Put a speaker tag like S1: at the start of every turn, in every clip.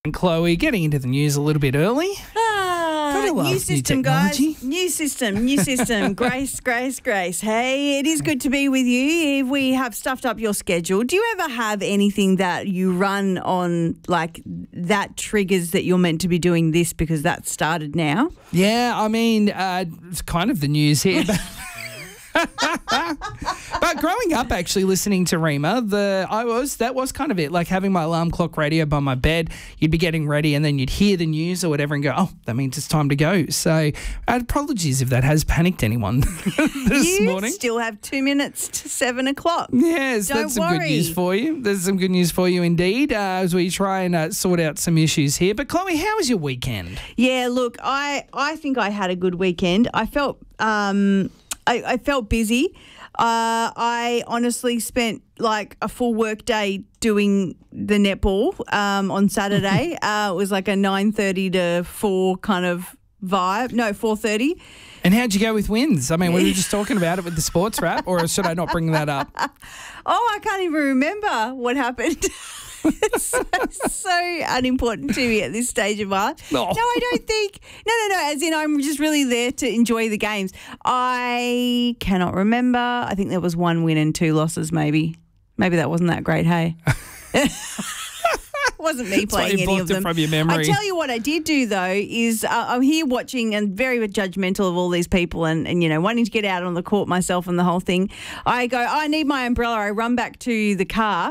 S1: And Chloe, getting into the news a little bit early.
S2: New system, guys. New system. Grace. Hey, it is good to be with you. If we have stuffed up your schedule, do you ever have anything that you run on, like, that triggers that you're meant to be doing this because that started now?
S1: Yeah, I mean, it's kind of the news here. But growing up, actually listening to Rima, that was kind of it. Like having my alarm clock radio by my bed, you'd be getting ready, and then you'd hear the news or whatever, and go, "Oh, that means it's time to go." So, apologies if that has panicked anyone this morning.
S2: You still have 2 minutes to 7 o'clock.
S1: Yes,
S2: Don't
S1: that's some
S2: worry.
S1: good news for you. There's some good news for you indeed, as we try and sort out some issues here. But Chloe, how was your weekend?
S2: Yeah, look, I think I had a good weekend. I felt I felt busy. I honestly spent like a full work day doing the netball on Saturday. It was like a 9:30 to 4 kind of vibe. No, 4:30.
S1: And how'd you go with wins? I mean, we were just talking about it with the sports wrap, or should I not bring that up?
S2: Oh, I can't even remember what happened. It's so unimportant to me at this stage of my life.
S1: No.
S2: No, I don't think. No. As in, I'm just really there to enjoy the games. I cannot remember. I think there was 1 win and 2 losses, maybe. Maybe that wasn't that great, hey? It wasn't me playing any of them.
S1: From your memory.
S2: I tell you what I did do, though, is I'm here watching and very judgmental of all these people and, you know, wanting to get out on the court myself and the whole thing. I go, I need my umbrella. I run back to the car.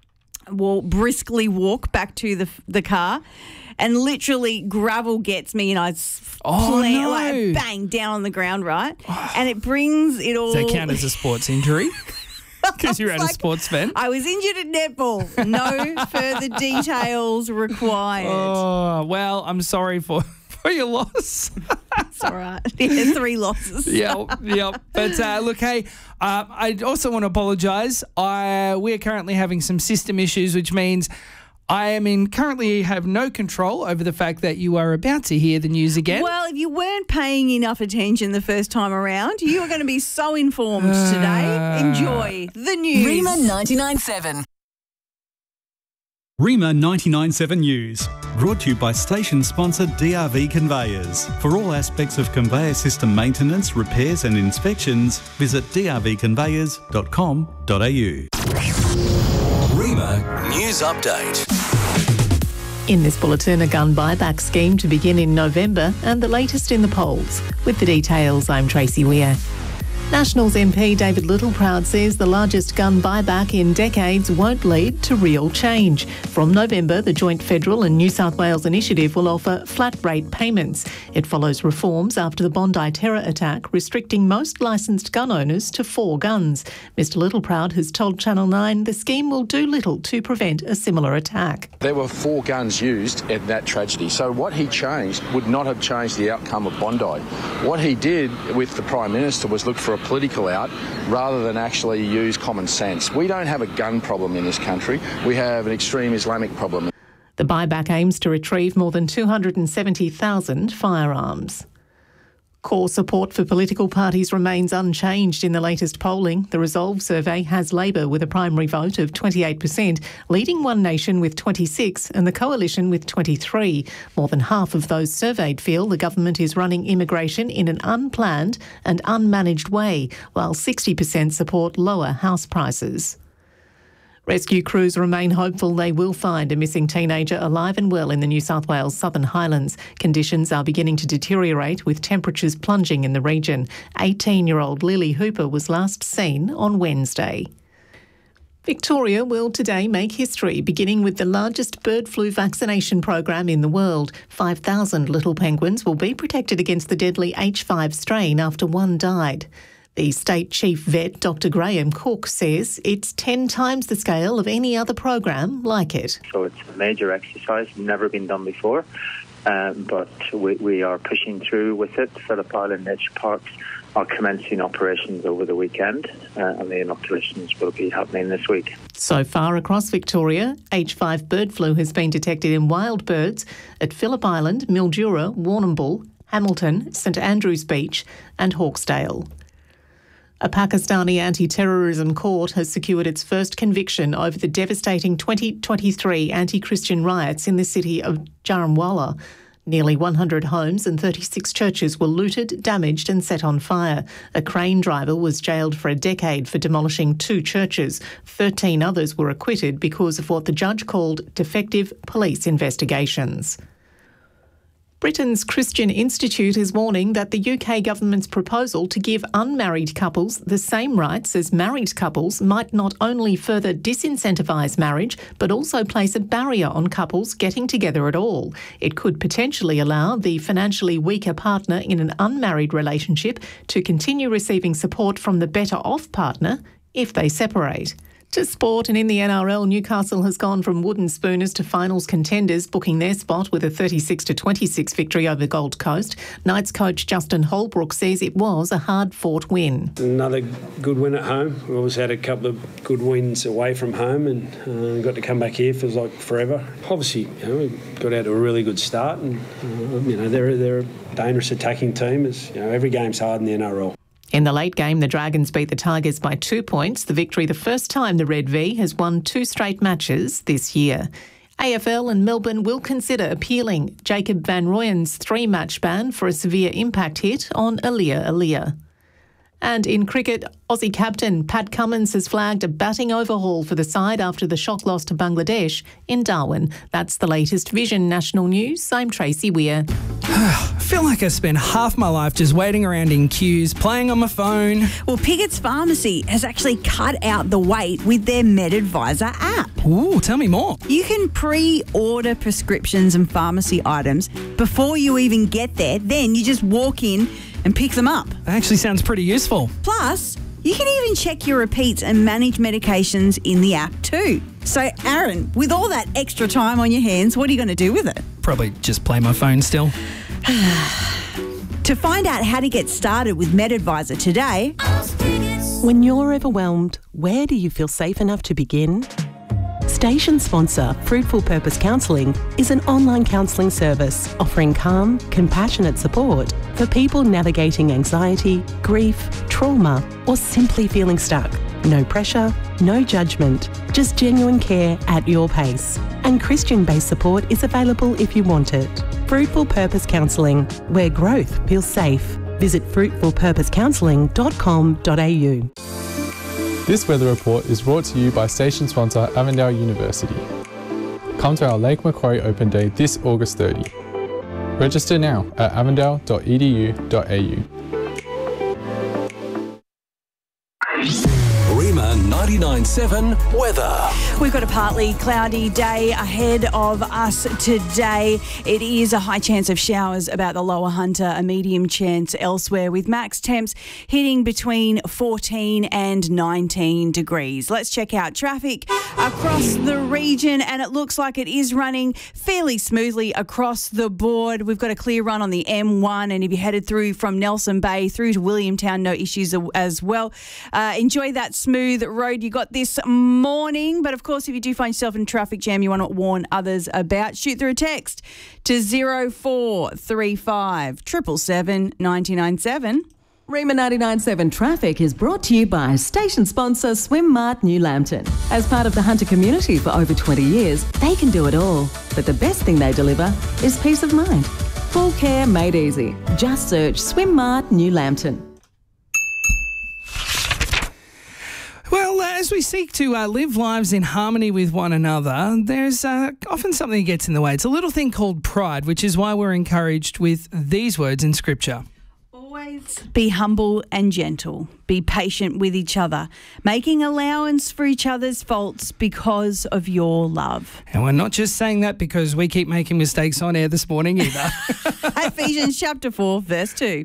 S2: Briskly walk back to the car, and literally gravel gets me, and I like bang down on the ground, right? And it brings it all.
S1: Does that count as a sports injury? Because you're at a sports event.
S2: I was injured at netball. No further details required.
S1: Oh, well, I'm sorry for your loss.
S2: It's all right. Yeah, 3 losses.
S1: Yep. But look, hey, I also want to apologise. We're currently having some system issues, which means I currently have no control over the fact that you are about to hear the news again.
S2: Well, if you weren't paying enough attention the first time around, you are going to be so informed today. Enjoy the news.
S3: Rima 99.7.
S4: Rima 99.7 News, brought to you by station sponsor DRV Conveyors. For all aspects of conveyor system maintenance, repairs and inspections, visit drvconveyors.com.au.
S3: Rima News Update.
S5: In this bulletin, a gun buyback scheme to begin in November and the latest in the polls. With the details, I'm Tracy Weir. Nationals MP David Littleproud says the largest gun buyback in decades won't lead to real change. From November, the joint federal and New South Wales initiative will offer flat rate payments. It follows reforms after the Bondi terror attack, restricting most licensed gun owners to 4 guns. Mr Littleproud has told Channel 9 the scheme will do little to prevent a similar attack.
S6: There were 4 guns used in that tragedy, so what he changed would not have changed the outcome of Bondi. What he did with the Prime Minister was look for a political out rather than actually use common sense. We don't have a gun problem in this country. We have an extreme Islamic problem.
S5: The buyback aims to retrieve more than 270,000 firearms. Core support for political parties remains unchanged in the latest polling. The Resolve survey has Labor with a primary vote of 28%, leading One Nation with 26% and the Coalition with 23%. More than half of those surveyed feel the government is running immigration in an unplanned and unmanaged way, while 60% support lower house prices. Rescue crews remain hopeful they will find a missing teenager alive and well in the New South Wales Southern Highlands. Conditions are beginning to deteriorate with temperatures plunging in the region. 18-year-old Lily Hooper was last seen on Wednesday. Victoria will today make history, beginning with the largest bird flu vaccination program in the world. 5,000 little penguins will be protected against the deadly H5 strain after 1 died. The state chief vet, Dr Graham Cook, says it's 10 times the scale of any other program like it.
S7: So it's a major exercise, never been done before, but we are pushing through with it. Phillip Island Nature Parks are commencing operations over the weekend, and the inoculations will be happening this week.
S5: So far across Victoria, H5 bird flu has been detected in wild birds at Phillip Island, Mildura, Warrnambool, Hamilton, St Andrews Beach and Hawkesdale. A Pakistani anti-terrorism court has secured its first conviction over the devastating 2023 anti-Christian riots in the city of Jaranwala. Nearly 100 homes and 36 churches were looted, damaged and set on fire. A crane driver was jailed for a decade for demolishing 2 churches. 13 others were acquitted because of what the judge called defective police investigations. Britain's Christian Institute is warning that the UK government's proposal to give unmarried couples the same rights as married couples might not only further disincentivise marriage, but also place a barrier on couples getting together at all. It could potentially allow the financially weaker partner in an unmarried relationship to continue receiving support from the better off partner if they separate. To sport, and in the NRL, Newcastle has gone from wooden spooners to finals contenders, booking their spot with a 36-26 victory over Gold Coast. Knights coach Justin Holbrook says it was a hard-fought win.
S8: Another good win at home. We always had a couple of good wins away from home and got to come back here, feels like forever. Obviously, we got out to a really good start and, they're a dangerous attacking team. Every game's hard in the NRL.
S5: In the late game, the Dragons beat the Tigers by 2 points, the victory the first time the Red V has won 2 straight matches this year. AFL and Melbourne will consider appealing Jacob Van Rooyen's 3-match ban for a severe impact hit on Aaliyah. And in cricket, Aussie captain Pat Cummins has flagged a batting overhaul for the side after the shock loss to Bangladesh in Darwin. That's the latest Vision National News. I'm Tracy Weir.
S1: I feel like I spent half my life just waiting around in queues, playing on my phone.
S2: Well, Piggott's Pharmacy has actually cut out the wait with their MedAdvisor app.
S1: Ooh, tell me more.
S2: You can pre-order prescriptions and pharmacy items before you even get there. Then you just walk in and pick them up.
S1: That actually sounds pretty useful.
S2: Plus, you can even check your repeats and manage medications in the app too. So, Aaron, with all that extra time on your hands, what are you going to do with it?
S1: Probably just play my phone still.
S2: To find out how to get started with MedAdvisor today...
S9: When you're overwhelmed, where do you feel safe enough to begin? Station sponsor Fruitful Purpose Counselling is an online counselling service offering calm, compassionate support for people navigating anxiety, grief, trauma, or simply feeling stuck. No pressure, no judgment, just genuine care at your pace. And Christian-based support is available if you want it. Fruitful Purpose Counselling, where growth feels safe. Visit fruitfulpurposecounselling.com.au.
S10: This weather report is brought to you by station sponsor Avondale University. Come to our Lake Macquarie Open Day this August 30. Register now at avondale.edu.au.
S3: Rima 99.7 weather.
S2: We've got a partly cloudy day ahead of us today. It is a high chance of showers about the Lower Hunter, a medium chance elsewhere, with max temps hitting between 14 and 19 degrees. Let's check out traffic across the region, and it looks like it is running fairly smoothly across the board. We've got a clear run on the M1, and if you headed through from Nelson Bay through to Williamtown, no issues as well. Enjoy that smooth road you got this morning. But of course, if you do find yourself in a traffic jam you want to warn others about, shoot through a text to 0435 777 997.
S11: Rima 99.7 Traffic is brought to you by station sponsor Swimmart New Lambton. As part of the Hunter community for over 20 years, they can do it all. But the best thing they deliver is peace of mind. Full care made easy. Just search Swimmart New Lambton.
S1: Well, as we seek to live lives in harmony with one another, there's often something that gets in the way. It's a little thing called pride, which is why we're encouraged with these words in Scripture.
S2: Always be humble and gentle. Be patient with each other, making allowance for each other's faults because of your love.
S1: And we're not just saying that because we keep making mistakes on air this morning either.
S2: Ephesians chapter 4, verse 2.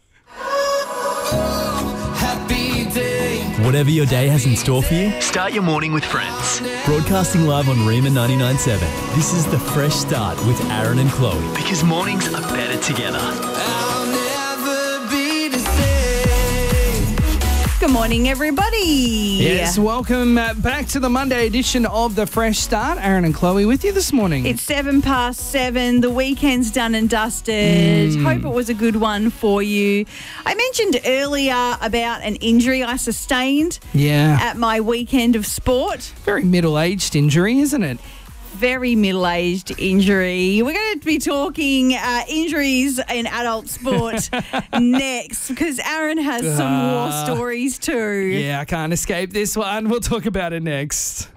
S12: Whatever your day has in store for you, start your morning with friends. Broadcasting live on Rima 99.7. This is the fresh start with Aaron and Chloe. Because mornings are better together. I'll never be the same.
S2: Good morning, everybody.
S1: Yes, welcome back to the Monday edition of The Fresh Start. Aaron and Chloe with you this morning.
S2: It's 7:07. The weekend's done and dusted. Hope it was a good one for you. I mentioned earlier about an injury I sustained at my weekend of sport.
S1: Very middle-aged injury, isn't it?
S2: Very middle-aged injury. We're going to be talking injuries in adult sport next because Aaron has some war stories too.
S1: Yeah, I can't escape this one. We'll talk about it next.